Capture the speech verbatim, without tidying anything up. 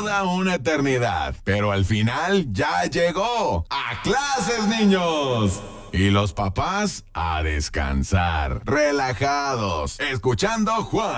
toda una eternidad, pero al final ya llegó. ¡A clases, niños! Y los papás a descansar, relajados, escuchando Juan